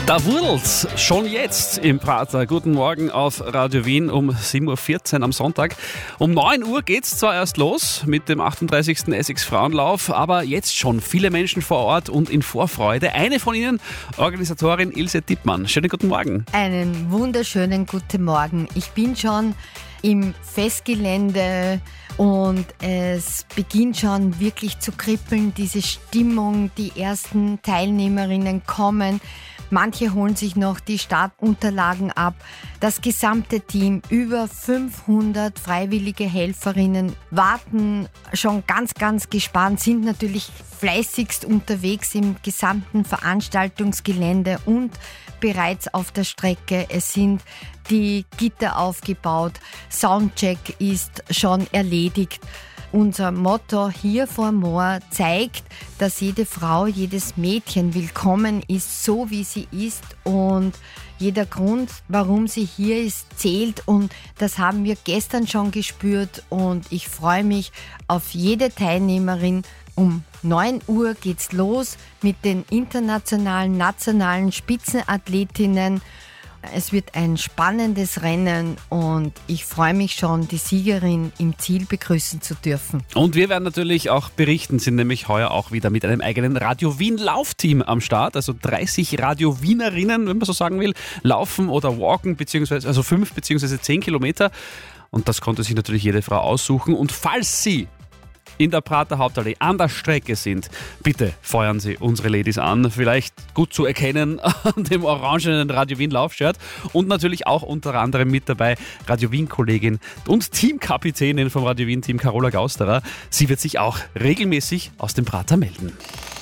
Da wudelt's schon jetzt im Prater. Guten Morgen auf Radio Wien um 7.14 Uhr am Sonntag. Um 9 Uhr geht's zwar erst los mit dem 38. Essex Frauenlauf, aber jetzt schon viele Menschen vor Ort und in Vorfreude. Eine von ihnen, Organisatorin Ilse Dippmann. Schönen guten Morgen. Einen wunderschönen guten Morgen. Ich bin schon im Festgelände und es beginnt schon wirklich zu kribbeln, diese Stimmung. Die ersten Teilnehmerinnen kommen. Manche holen sich noch die Startunterlagen ab. Das gesamte Team, über 500 freiwillige Helferinnen, warten schon ganz gespannt, sind natürlich fleißigst unterwegs im gesamten Veranstaltungsgelände und bereits auf der Strecke. Es sind die Gitter aufgebaut, Soundcheck ist schon erledigt. Unser Motto hier vor Moor zeigt, dass jede Frau, jedes Mädchen willkommen ist, so wie sie ist, und jeder Grund, warum sie hier ist, zählt, und das haben wir gestern schon gespürt und ich freue mich auf jede Teilnehmerin. Um 9 Uhr geht's los mit den internationalen, nationalen Spitzenathletinnen. Es wird ein spannendes Rennen und ich freue mich schon, die Siegerin im Ziel begrüßen zu dürfen. Und wir werden natürlich auch berichten, sind nämlich heuer auch wieder mit einem eigenen Radio Wien Laufteam am Start. Also 30 Radio Wienerinnen, wenn man so sagen will, laufen oder walken, beziehungsweise also 5 bzw. 10 Kilometer. Und das konnte sich natürlich jede Frau aussuchen. Und falls Sie in der Prater Hauptallee an der Strecke sind, bitte feuern Sie unsere Ladies an. Vielleicht gut zu erkennen an dem orangenen Radio Wien Laufshirt. Und natürlich auch unter anderem mit dabei Radio Wien Kollegin und Teamkapitänin vom Radio Wien Team Carola Gausterer. Sie wird sich auch regelmäßig aus dem Prater melden.